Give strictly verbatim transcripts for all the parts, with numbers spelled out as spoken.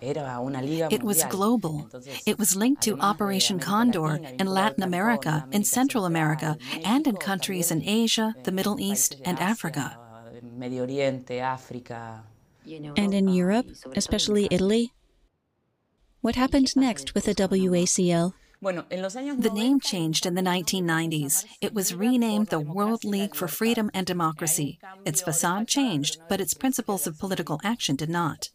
It was global. It was linked to Operation Condor in Latin America, in Central America, and in countries in Asia, the Middle East, and Africa. And in Europe, especially Italy? What happened next with the W A C L? The name changed in the nineteen nineties. It was renamed the World League for Freedom and Democracy. Its facade changed, but its principles of political action did not.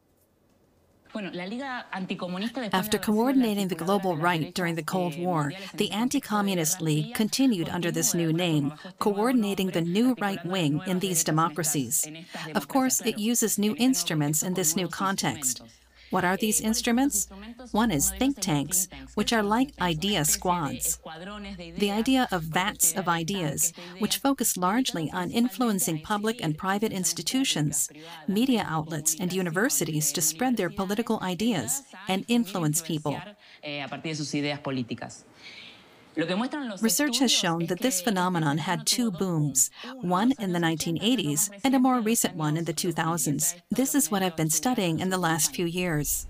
After coordinating the global right during the Cold War, the Anti-Communist League continued under this new name, coordinating the new right wing in these democracies. Of course, it uses new instruments in this new context. What are these instruments? One is think tanks, which are like idea squads. The idea of vats of ideas, which focus largely on influencing public and private institutions, media outlets, and universities to spread their political ideas and influence people. Research has shown that this phenomenon had two booms, one in the nineteen eighties and a more recent one in the two thousands. This is what I've been studying in the last few years.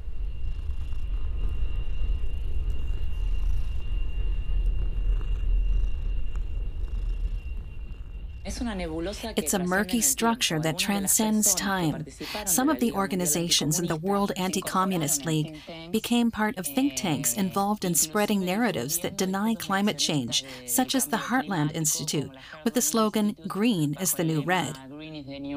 It's a murky structure that transcends time. Some of the organizations in the World Anti-Communist League became part of think tanks involved in spreading narratives that deny climate change, such as the Heartland Institute, with the slogan, "Green is the new red."